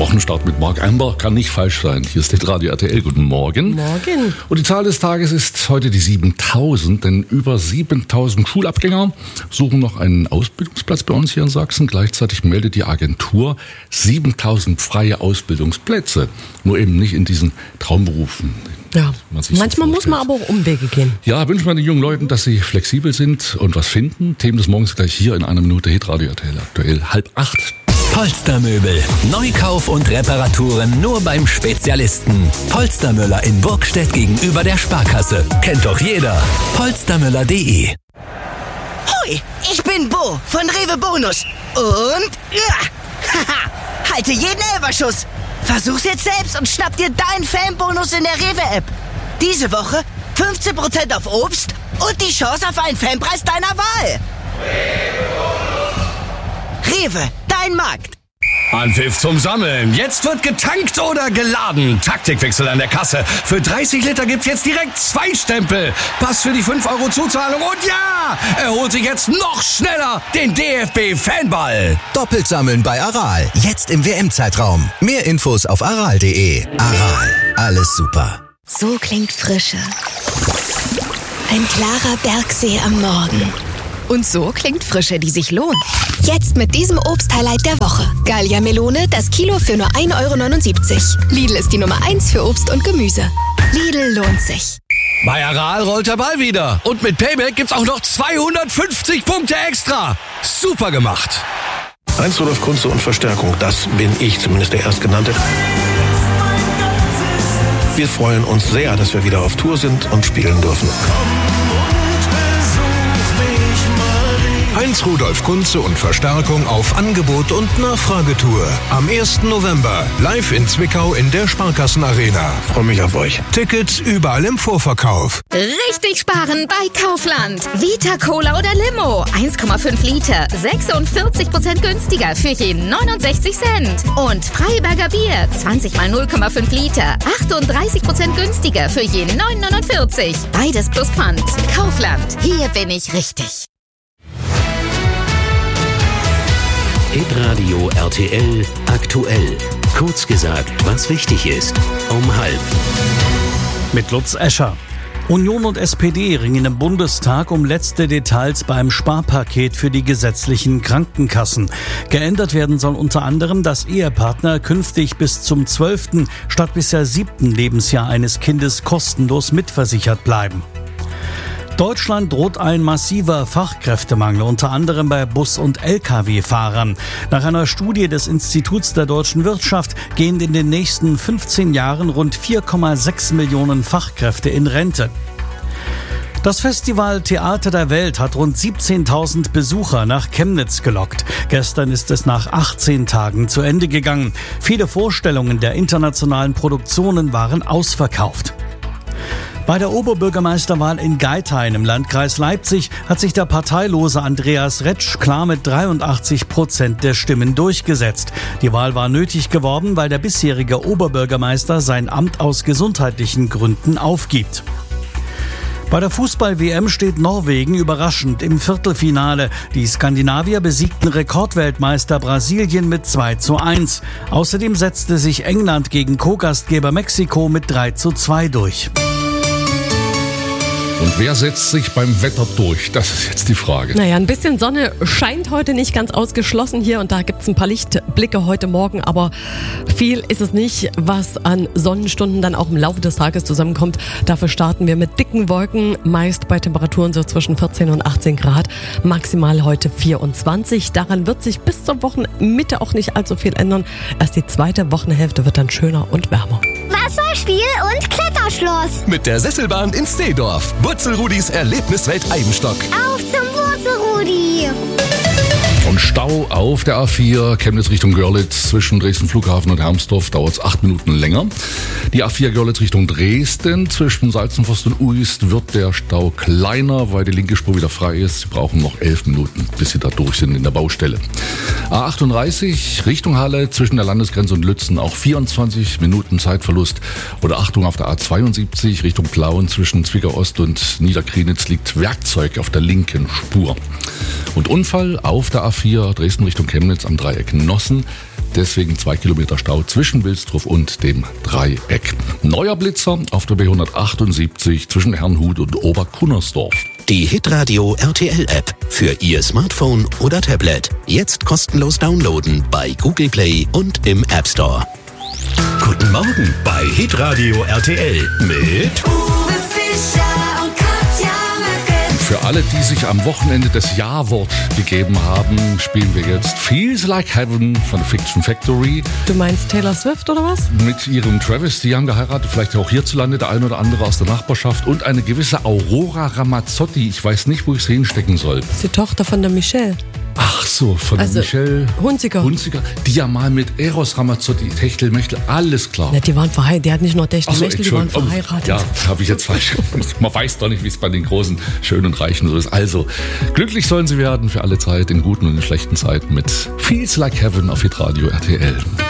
Wochenstart mit Marc Amber kann nicht falsch sein. Hier ist Radio RTL. Guten Morgen. Morgen. Und die Zahl des Tages ist heute die 7000, denn über 7000 Schulabgänger suchen noch einen Ausbildungsplatz bei uns hier in Sachsen. Gleichzeitig meldet die Agentur 7000 freie Ausbildungsplätze. Nur eben nicht in diesen Traumberufen. Ja, manchmal muss man aber auch Umwege gehen. Ja, wünschen wir den jungen Leuten, dass sie flexibel sind und was finden. Themen des Morgens gleich hier in einer Minute. Hitradio RTL aktuell 7:30. Polstermöbel. Neukauf und Reparaturen nur beim Spezialisten. Polstermöller in Burgstedt gegenüber der Sparkasse. Kennt doch jeder. Polstermöller.de. Hoi, ich bin Bo von Rewe Bonus. Und halte jeden Elferschuss. Versuch's jetzt selbst und schnapp dir deinen Fanbonus in der Rewe-App. Diese Woche 15% auf Obst und die Chance auf einen Fanpreis deiner Wahl. Rewe, dein Markt. Anpfiff zum Sammeln. Jetzt wird getankt oder geladen. Taktikwechsel an der Kasse. Für 30 Liter gibt's jetzt direkt 2 Stempel. Pass für die 5 € Zuzahlung. Und ja, er holt sich jetzt noch schneller den DFB-Fanball. Doppelt sammeln bei Aral. Jetzt im WM-Zeitraum. Mehr Infos auf aral.de. Aral. Alles super. So klingt Frische. Ein klarer Bergsee am Morgen. Und so klingt Frische, die sich lohnt. Jetzt mit diesem Obst-Highlight der Woche. Gallia Melone, das Kilo für nur 1,79 €. Lidl ist die Nummer 1 für Obst und Gemüse. Lidl lohnt sich. Bei Aral rollt der Ball wieder. Und mit Payback gibt's auch noch 250 Punkte extra. Super gemacht. Heinz Rudolf Kunze und Verstärkung, das bin ich, zumindest der Erstgenannte. Wir freuen uns sehr, dass wir wieder auf Tour sind und spielen dürfen. Heinz Rudolf Kunze und Verstärkung auf Angebot und Nachfragetour. Am 1. November live in Zwickau in der Sparkassenarena. Freue mich auf euch. Tickets überall im Vorverkauf. Richtig sparen bei Kaufland. Vita Cola oder Limo. 1,5 Liter. 46% günstiger für je 69 Cent. Und Freiberger Bier. 20 mal 0,5 Liter. 38% günstiger für je 9,49. Beides plus Pfand. Kaufland. Hier bin ich richtig. Hitradio RTL aktuell. Kurz gesagt, was wichtig ist. Um 12:30. Mit Lutz Escher. Union und SPD ringen im Bundestag um letzte Details beim Sparpaket für die gesetzlichen Krankenkassen. Geändert werden soll unter anderem, dass Ehepartner künftig bis zum 12. statt bisher 7. Lebensjahr eines Kindes kostenlos mitversichert bleiben. Deutschland droht ein massiver Fachkräftemangel, unter anderem bei Bus- und Lkw-Fahrern. Nach einer Studie des Instituts der deutschen Wirtschaft gehen in den nächsten 15 Jahren rund 4,6 Millionen Fachkräfte in Rente. Das Festival Theater der Welt hat rund 17.000 Besucher nach Chemnitz gelockt. Gestern ist es nach 18 Tagen zu Ende gegangen. Viele Vorstellungen der internationalen Produktionen waren ausverkauft. Bei der Oberbürgermeisterwahl in Geithain im Landkreis Leipzig hat sich der parteilose Andreas Retsch klar mit 83% der Stimmen durchgesetzt. Die Wahl war nötig geworden, weil der bisherige Oberbürgermeister sein Amt aus gesundheitlichen Gründen aufgibt. Bei der Fußball-WM steht Norwegen überraschend im Viertelfinale. Die Skandinavier besiegten Rekordweltmeister Brasilien mit 2:1. Außerdem setzte sich England gegen Co-Gastgeber Mexiko mit 3:2 durch. Und wer setzt sich beim Wetter durch? Das ist jetzt die Frage. Naja, ein bisschen Sonne scheint heute nicht ganz ausgeschlossen hier und da gibt es ein paar Lichtblicke heute Morgen, aber viel ist es nicht, was an Sonnenstunden dann auch im Laufe des Tages zusammenkommt. Dafür starten wir mit dicken Wolken, meist bei Temperaturen so zwischen 14 und 18 Grad, maximal heute 24. Daran wird sich bis zur Wochenmitte auch nicht allzu viel ändern. Erst die zweite Wochenhälfte wird dann schöner und wärmer. Wasserspiel und Kletterschloss. Mit der Sesselbahn in Seedorf. Wurzelrudis Erlebniswelt Eibenstock. Auf zum Wurzelrudi. Und Stau auf der A4 Chemnitz Richtung Görlitz zwischen Dresden Flughafen und Hermsdorf dauert es 8 Minuten länger. Die A4 Görlitz Richtung Dresden zwischen Salzenforst und Uist wird der Stau kleiner, weil die linke Spur wieder frei ist. Sie brauchen noch 11 Minuten, bis sie da durch sind in der Baustelle. A38 Richtung Halle zwischen der Landesgrenze und Lützen auch 24 Minuten Zeitverlust. Oder Achtung auf der A72 Richtung Plauen zwischen Zwickau Ost und Niederkrienitz liegt Werkzeug auf der linken Spur. Und Unfall auf der A4 Dresden Richtung Chemnitz am Dreieck Nossen. Deswegen 2 Kilometer Stau zwischen Wilsdruf und dem Dreieck. Neuer Blitzer auf der B178 zwischen Herrnhut und Oberkunnersdorf. Die Hitradio RTL App für Ihr Smartphone oder Tablet. Jetzt kostenlos downloaden bei Google Play und im App Store. Guten Morgen bei Hitradio RTL mit Uwe Fischer und Katja Merkel. Für alle, die sich am Wochenende das Ja-Wort gegeben haben, spielen wir jetzt Feels Like Heaven von The Fiction Factory. Du meinst Taylor Swift oder was? Mit ihrem Travis, die haben geheiratet, vielleicht auch hierzulande, der ein oder andere aus der Nachbarschaft. Und eine gewisse Aurora Ramazzotti, ich weiß nicht, wo ich sie hinstecken soll. Das ist die Tochter von der Michelle. Ach so, von Michelle Hunziker, die ja mal mit Eros Ramazzotti, Techtelmechtel, alles klar. Ja, die waren verheiratet, die hat nicht nur Techtelmechtel, die waren verheiratet. Ja, habe ich jetzt falsch. Man weiß doch nicht, wie es bei den großen, schönen und Reichen so ist. Also, glücklich sollen sie werden für alle Zeit, in guten und in schlechten Zeiten mit Feels Like Heaven auf Hitradio RTL.